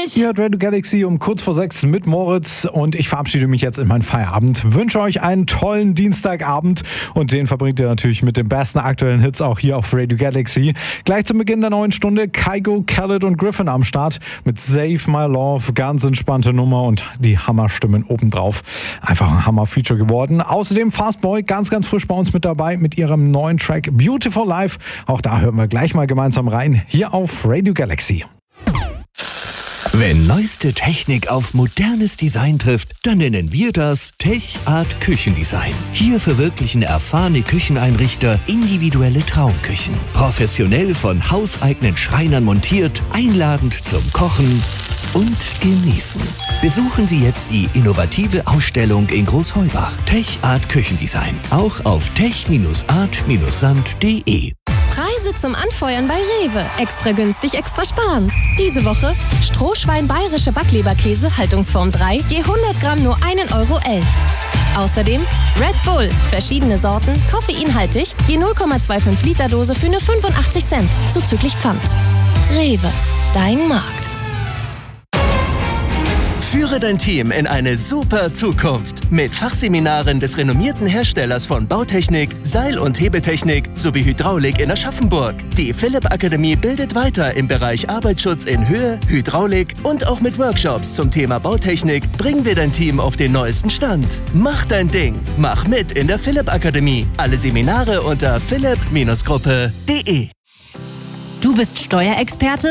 nicht. Ihr hört Radio Galaxy um kurz vor 6 mit Moritz und ich verabschiede mich jetzt in meinen Feierabend. Wünsche euch einen tollen Dienstagabend und den verbringt ihr natürlich mit den besten aktuellen Hits auch hier auf Radio Galaxy. Gleich zu Beginn der neuen Stunde Kygo, Khaled und Griffin am Start mit Save My Love. Ganz entspannte Nummer und die Hammerstimmen obendrauf. Einfach ein Hammer-Feature geworden. Außerdem Fastboy, ganz frisch bei uns mit dabei mit ihrem neuen Track Beautiful Life. Auch da hören wir gleich mal gemeinsam rein, hier auf Radio Galaxy. Wenn neueste Technik auf modernes Design trifft, dann nennen wir das Tech Art Küchendesign. Hier verwirklichen erfahrene Kücheneinrichter individuelle Traumküchen. Professionell von hauseigenen Schreinern montiert, einladend zum Kochen und Genießen. Besuchen Sie jetzt die innovative Ausstellung in Großheubach. Tech Art Küchendesign. Auch auf tech-art-sand.de. Preise zum Anfeuern bei Rewe. Extra günstig, extra sparen. Diese Woche Strohschwein bayerische Backleberkäse, Haltungsform 3, je 100 Gramm nur 1,11 Euro. Außerdem Red Bull, verschiedene Sorten, koffeinhaltig, je 0,25 Liter Dose für nur 85 Cent, zuzüglich Pfand. Rewe, dein Markt. Führe dein Team in eine super Zukunft mit Fachseminaren des renommierten Herstellers von Bautechnik, Seil- und Hebetechnik sowie Hydraulik in Aschaffenburg. Die Philipp Akademie bildet weiter im Bereich Arbeitsschutz in Höhe, Hydraulik und auch mit Workshops zum Thema Bautechnik bringen wir dein Team auf den neuesten Stand. Mach dein Ding, mach mit in der Philipp Akademie. Alle Seminare unter philipp-gruppe.de. Du bist Steuerexperte